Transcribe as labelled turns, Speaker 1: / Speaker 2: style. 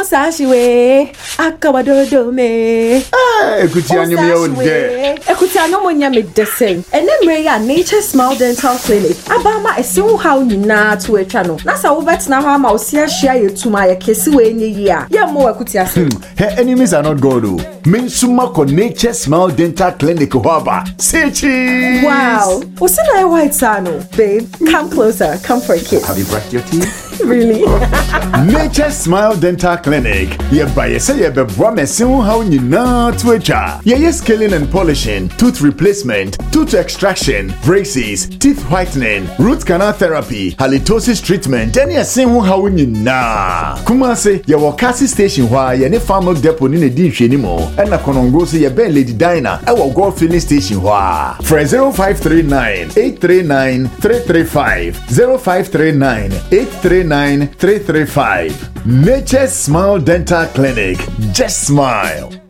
Speaker 1: Osashiwe, Akawadodo me.
Speaker 2: Ekutiano me old there.
Speaker 1: Ekutiano monya me descent. And then Maria Nature Smile Dental Clinic. Abama a so how you na to a channel. Nasa ubet na ha mausia share you to my kesiwe ni ya. Ya mo ekutiaso.
Speaker 2: Her enemies are not God. Mensuma ko Nature Smile Dental Clinic hoaba. Say cheese.
Speaker 1: Wow. Wasn't I white sano? Babe, come closer. Come for a kiss.
Speaker 2: Have you brushed your teeth?
Speaker 1: Really?
Speaker 2: Nature Smile Dental Clinic. Ye buy say ye be bwa mesin how you na to echa. Ye scaling and polishing, tooth replacement, tooth extraction, braces, teeth whitening, root canal therapy, halitosis treatment, and ye sin how you na. Kumase ye wakasi station why ye ne farmer depot ni di hwenimo. And na konongo se ye ben Lady Dina e wo go filling station why. For 0539 839 335 0539 839 335. Nature Smile Dental Clinic. Just smile.